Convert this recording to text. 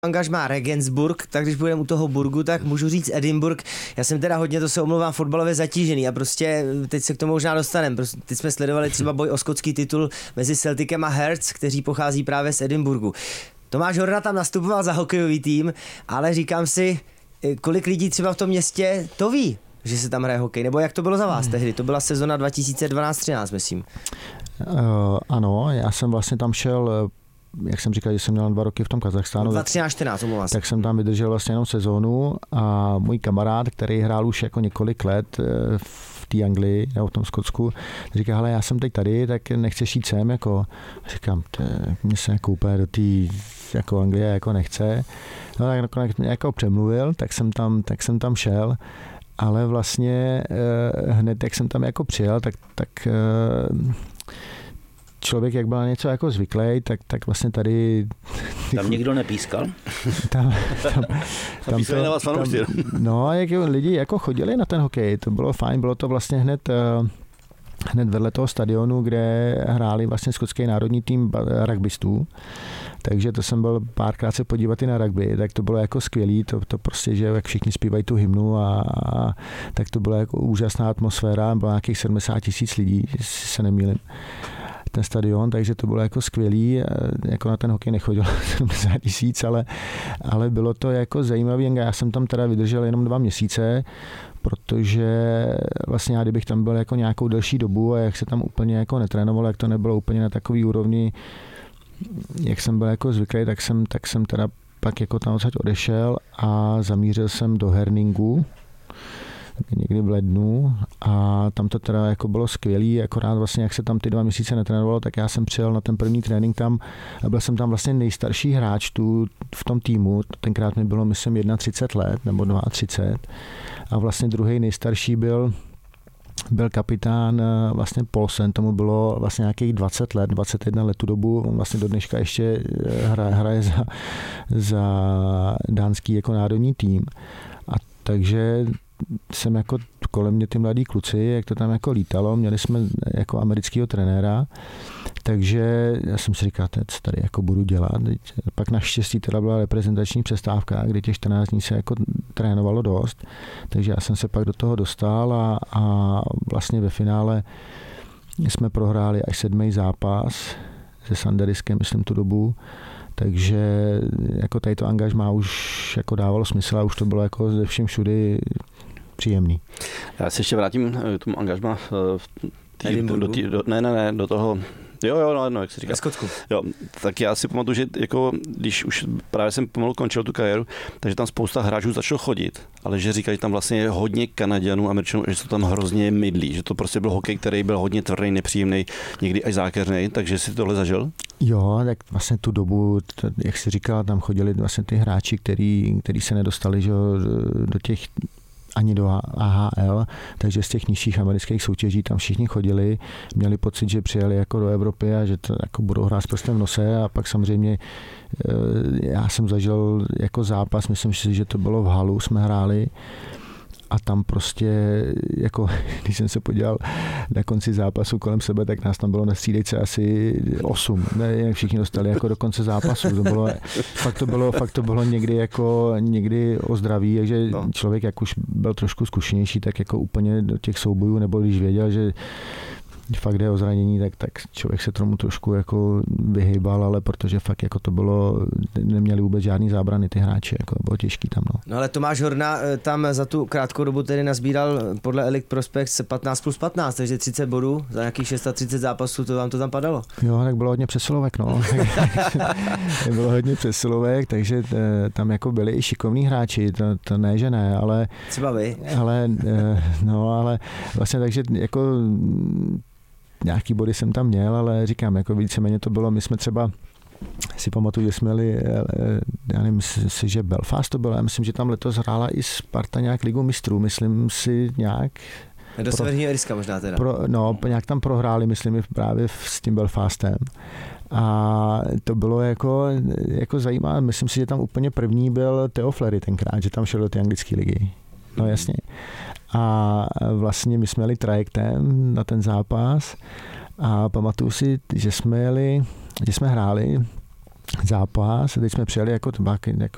Angažmá Regensburg, tak když budeme u toho Burgu, tak můžu říct Edinburgh. Já jsem teda hodně, to se omlouvám, fotbalově zatížený a prostě teď se k tomu možná dostaneme. Prostě teď jsme sledovali třeba boj o skotský titul mezi Celticem a Hearts, kteří pochází právě z Edinburghu. Tomáš Horna tam nastupoval za hokejový tým, ale říkám si, kolik lidí třeba v tom městě to ví, že se tam hraje hokej, nebo jak to bylo za vás tehdy? To byla sezona 2012-13, myslím. Ano, já jsem vlastně tam šel, jak jsem říkal, že jsem měl 2 roky v tom Kazachstánu. 2013, omlouvám se. Tak jsem tam vydržel vlastně jenom sezónu a můj kamarád, který hrál už jako několik let v té Anglii nebo v tom Skotsku, říká, hele, já jsem teď tady, tak nechceš jít sem, jako. Říkám, mě se jako úplně do té jako Anglie jako nechce. No tak nakonec mě jako přemluvil, tak jsem tam šel, ale vlastně hned, jak jsem tam jako přijel, tak člověk, jak byl na něco jako zvyklý, tak vlastně tady... Tam nikdo nepískal? Tam pískali na vás fanoušci. No, jak lidi jako chodili na ten hokej, to bylo fajn, bylo to vlastně hned vedle toho stadionu, kde hráli vlastně skotský národní tým rugbystů. Takže to jsem byl párkrát se podívat i na rugby, tak to bylo jako skvělý, to prostě, že jak všichni zpívají tu hymnu a tak to byla jako úžasná atmosféra, bylo nějakých 70 000 lidí, jestli se nemýlím, ten stadion, takže to bylo jako skvělý, jako na ten hokej nechodilo 70 000, ale bylo to jako zajímavý, já jsem tam teda vydržel jenom 2 měsíce, protože vlastně já kdybych tam byl jako nějakou delší dobu a jak se tam úplně jako netrénoval, jak to nebylo úplně na takový úrovni, jak jsem byl jako zvyklý, tak jsem teda pak jako tam odsaď odešel a zamířil jsem do Herningu někdy v lednu a tam to teda jako bylo skvělý, akorát vlastně jak se tam ty 2 měsíce netrénovalo, tak já jsem přijel na ten první trénink tam a byl jsem tam vlastně nejstarší hráč v tom týmu, tenkrát mi bylo myslím 31 let nebo 32 a vlastně druhý nejstarší byl kapitán vlastně Paulsen, tomu bylo vlastně nějakých 20 let, 21 let tu dobu, on vlastně do dneška ještě hraje za dánský jako národní tým a takže jsem jako kolem mě ty mladí kluci, jak to tam jako lítalo, měli jsme jako amerického trenéra, takže já jsem si říkal, co tady jako budu dělat. Pak naštěstí teda byla reprezentační přestávka, kdy těch 14 dní se jako trénovalo dost, takže já jsem se pak do toho dostal a vlastně ve finále jsme prohráli až 7. zápas se Sanderiskem, myslím tu dobu, takže jako tady to angažmá už jako dávalo smysl a už to bylo jako ze vším všudy příjemný. Já se ještě vrátím k tomu angažmá do toho. Jo, jak se říká. Skotku. Jo, tak já si pamatuju, že jako, když už právě jsem pomalu končil tu kariéru, takže tam spousta hráčů začalo chodit, ale že říkají, že tam vlastně je hodně Kanaďanů, Američanů, že to tam hrozně mydlí, že to prostě byl hokej, který byl hodně tvrdý, nepříjemný, někdy až zákeřný, takže si tohle zažil? Jo, tak vlastně tu dobu, jak jsi říkal, tam chodili vlastně ty hráči, který se nedostali že, do těch ani do AHL, takže z těch nižších amerických soutěží tam všichni chodili, měli pocit, že přijeli jako do Evropy a že to jako budou hrát s prstem v nose a pak samozřejmě já jsem zažil jako zápas, myslím si, že to bylo v halu, jsme hráli a tam prostě, jako, když jsem se podíval na konci zápasu kolem sebe, tak nás tam bylo na střídejce asi 8. Ne, všichni dostali jako do konce zápasu. To bylo, fakt to bylo někdy o zdraví, takže člověk, jak už byl trošku zkušenější, tak jako úplně do těch soubojů, nebo když věděl, že fakt jde o zranění, tak člověk se tomu trošku jako vyhýbal, ale protože fakt jako to bylo, neměli vůbec žádný zábrany ty hráči, jako bylo těžký tam. No ale Tomáš Horna tam za tu krátkou dobu tedy nazbíral podle Elite Prospects 15+15, takže 30 bodů za nějakých 630 zápasů, to vám to tam padalo? Jo, tak bylo hodně přesilovek, no. Bylo hodně přesilovek, takže tam jako byli i šikovní hráči, to ne, že ne, ale... Třeba vy. Ale vlastně takže jako nějaký body jsem tam měl, ale říkám, jako víceméně to bylo, my jsme třeba si pamatuju, že jsme jeli, já nevím si, že Belfast to bylo, já myslím, že tam letos hrála i Sparta nějak ligu mistrů, myslím si nějak. Do Severního Irska možná teda. Nějak tam prohráli, myslím, právě s tím Belfastem. A to bylo jako zajímavé, myslím si, že tam úplně první byl Theo Fleury tenkrát, že tam šel do té anglické ligy. No jasně. A vlastně my jsme jeli trajektem na ten zápas a pamatuju si, že jsme hráli zápas a teď jsme přijeli jako